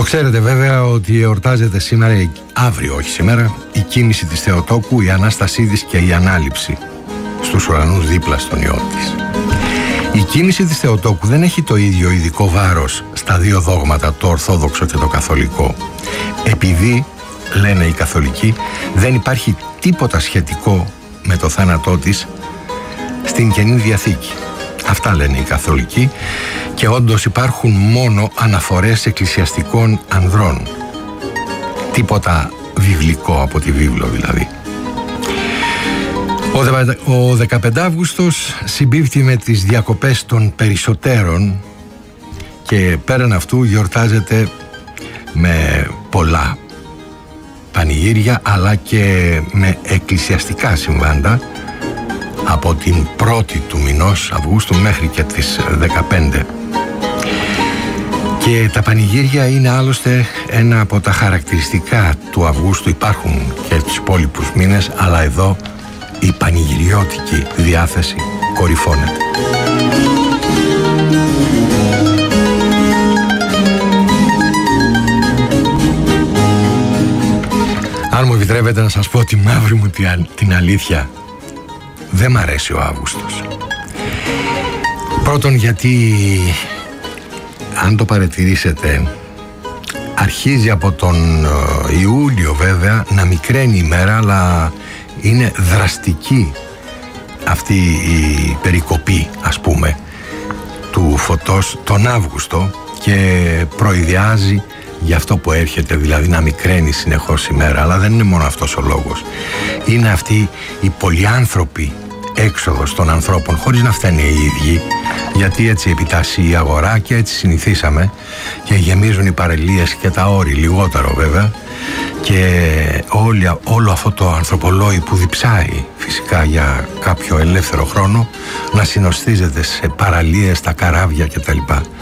Το ξέρετε βέβαια ότι εορτάζεται σήμερα, αύριο όχι σήμερα, η κίνηση της Θεοτόκου, η Ανάστασή της και η Ανάληψη στους ουρανούς δίπλα στον ιό της. Η κίνηση της Θεοτόκου δεν έχει το ίδιο ειδικό βάρος στα δύο δόγματα, το Ορθόδοξο και το Καθολικό, επειδή, λένε οι Καθολικοί, δεν υπάρχει τίποτα σχετικό με το θάνατό της στην Καινή Διαθήκη. Αυτά λένε οι Καθολικοί, και όντως υπάρχουν μόνο αναφορές εκκλησιαστικών ανδρών. Τίποτα βιβλικό από τη βίβλο δηλαδή. Ο 15 Αύγουστος συμπίπτει με τις διακοπές των περισσότερων και πέραν αυτού γιορτάζεται με πολλά πανηγύρια αλλά και με εκκλησιαστικά συμβάντα από την 1η του μηνός Αυγούστου μέχρι και τις 15. Και τα πανηγύρια είναι άλλωστε ένα από τα χαρακτηριστικά του Αυγούστου. Υπάρχουν και τους υπόλοιπους μήνες, αλλά εδώ η πανηγυριώτικη διάθεση κορυφώνεται. Αν μου επιτρέπετε να σας πω τη μαύρη μου την αλήθεια, δεν μ' αρέσει ο Αύγουστος. Πρώτον γιατί, αν το παρατηρήσετε, αρχίζει από τον Ιούλιο βέβαια να μικραίνει η μέρα, αλλά είναι δραστική αυτή η περικοπή, ας πούμε, του φωτός τον Αύγουστο και προειδιάζει για αυτό που έρχεται, δηλαδή να μικραίνει συνεχώς η μέρα. Αλλά δεν είναι μόνο αυτός ο λόγος. Είναι αυτή η πολυάνθρωπη έξοδος των ανθρώπων, χωρίς να φταίνε οι ίδιοι, γιατί έτσι επιτάσσει η αγορά και έτσι συνηθίσαμε και γεμίζουν οι παραλίες και τα όρη, λιγότερο βέβαια, και όλο αυτό το ανθρωπολόι που διψάει φυσικά για κάποιο ελεύθερο χρόνο να συνοστίζεται σε παραλίες, στα καράβια κτλ.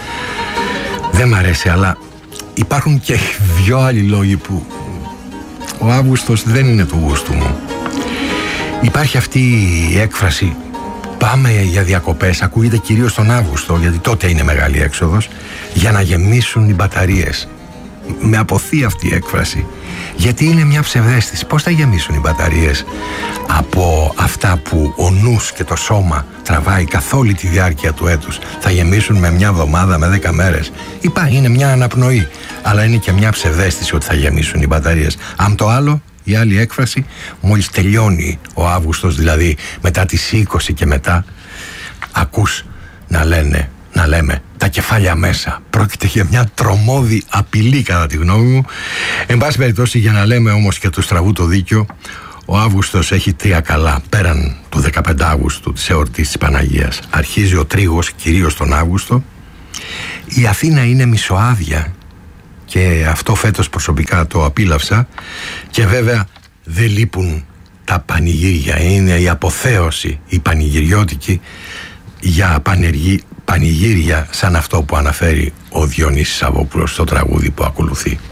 Δεν μ' αρέσει, αλλά υπάρχουν και δυο άλλοι λόγοι που ο Αύγουστος δεν είναι του γούστου μου. Υπάρχει αυτή η έκφραση «πάμε για διακοπές», ακούγεται κυρίως τον Αύγουστο, γιατί τότε είναι μεγάλη έξοδος, για να γεμίσουν οι μπαταρίες. Με αποθεί αυτή η έκφραση, γιατί είναι μια ψευδαίσθηση. Πώς θα γεμίσουν οι μπαταρίες από αυτά που ο νους και το σώμα τραβάει καθ' όλη τη διάρκεια του έτους? Θα γεμίσουν με μια εβδομάδα, με 10 μέρες? Είναι μια αναπνοή, αλλά είναι και μια ψευδαίσθηση ότι θα γεμίσουν οι μπαταρίες. Αν το άλλο, η άλλη έκφραση, μόλις τελειώνει ο Αύγουστος, δηλαδή μετά τις 20 και μετά, ακούς να λέμε τα κεφάλια μέσα. Πρόκειται για μια τρομώδη απειλή κατά τη γνώμη μου. Εν πάση περιπτώσει, για να λέμε όμως και του στραβού το δίκιο, ο Αύγουστος έχει τρία καλά. Πέραν του 15 Αύγουστου, της εορτής της Παναγίας, αρχίζει ο τρίγος κυρίως τον Αύγουστο. Η Αθήνα είναι μισοάδια και αυτό φέτος προσωπικά το απίλαυσα, και βέβαια δεν λείπουν τα πανηγύρια. Είναι η αποθέωση, η πανηγυριώτικη, για πανηγύρια σαν αυτό που αναφέρει ο Διονύσης Σαββόπουλος στο τραγούδι που ακολουθεί.